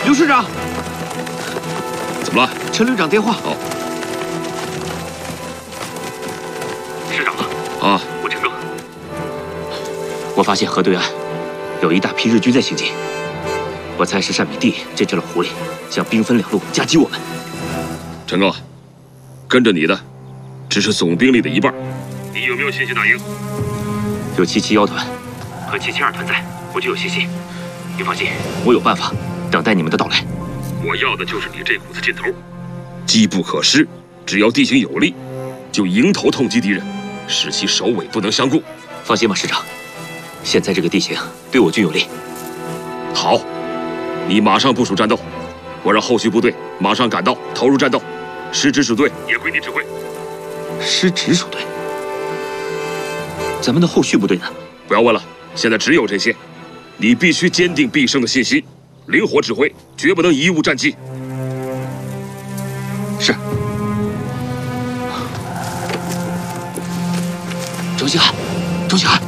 刘师长， 怎么了？ 陈旅长电话。 哦， 师长啊， 我陈哥， 我发现河对岸有一大批日军在行进，我猜是单米地这只老狐狸想兵分两路夹击我们。 陈哥，跟着你的只是总兵力的一半， 你有没有信心打赢？ 有771团和772团在，我就有信心。你放心， 我有办法等待你们的到来。 我要的就是你这股子劲头。 机不可失，只要地形有利，就迎头痛击敌人，使其首尾不能相顾。 放心吧，师长，现在这个地形对我军有利。 好，你马上部署战斗，我让后续部队马上赶到，投入战斗。师直属队也归你指挥。 师直属队，咱们的后续部队呢？ 不要问了，现在只有这些。你必须坚定必胜的信心，灵活指挥，绝不能贻误战机。 是。周星汉，周星汉。